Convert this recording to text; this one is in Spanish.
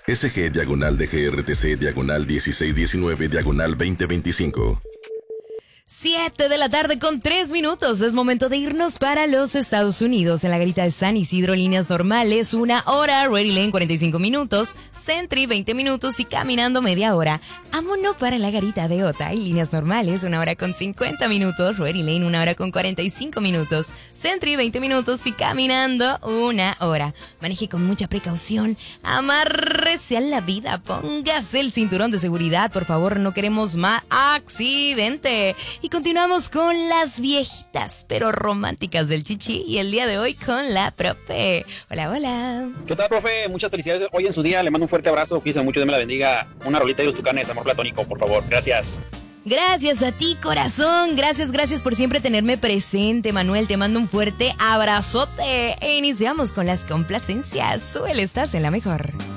SG diagonal DGRTC diagonal 1619 diagonal 2025. 7 de la tarde con 3 minutos. Es momento de irnos para los Estados Unidos. En la garita de San Isidro, líneas normales, 1 hora. Ready Lane, 45 minutos. Sentry, 20 minutos. Y caminando, media hora. Vámonos para la garita de Otay. Líneas normales, 1 hora con 50 minutos. Ready Lane, 1 hora con 45 minutos. Sentry, 20 minutos. Y caminando, 1 hora. Maneje con mucha precaución. Amárrese a la vida. Póngase el cinturón de seguridad. Por favor, no queremos más accidente. Y continuamos con las viejitas, pero románticas del Chichi. Y el día de hoy con la profe. Hola, hola. ¿Qué tal, profe? Muchas felicidades hoy en su día. Le mando un fuerte abrazo. Cuídense mucho, Dios me la bendiga. Una rolita de los Tucanes, amor platónico, por favor. Gracias. Gracias a ti, corazón. Gracias por siempre tenerme presente, Manuel. Te mando un fuerte abrazote. E iniciamos con las complacencias. Suele, estás en la mejor.